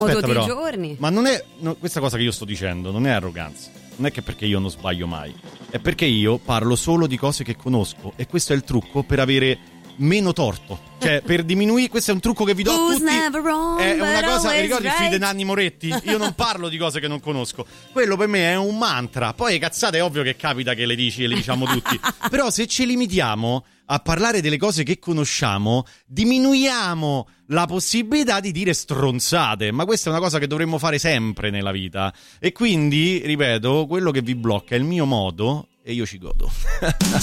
Aspetta, tutti però, i giorni. ma non è questa cosa che io sto dicendo non è arroganza, non è che perché io non sbaglio mai, è perché io parlo solo di cose che conosco e questo è il trucco per avere meno torto, cioè per diminuire. Questo è un trucco che vi do a tutti, è una cosa, vi ricordi il film di Nanni Moretti? Io non parlo di cose che non conosco, quello per me è un mantra. Poi cazzate è ovvio che capita che le dici e le diciamo tutti, però se ci limitiamo a parlare delle cose che conosciamo diminuiamo la possibilità di dire stronzate, ma questa è una cosa che dovremmo fare sempre nella vita. E quindi, ripeto, quello che vi blocca è il mio modo e io ci godo.